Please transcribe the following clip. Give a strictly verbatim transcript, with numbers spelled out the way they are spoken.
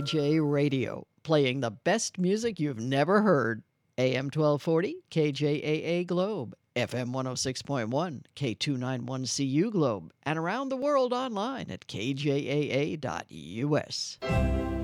J Radio, playing the best music you've never heard. A M twelve forty, K J A A Globe, F M one oh six point one, K two ninety-one C U Globe, and around the world online at K J A A dot U S.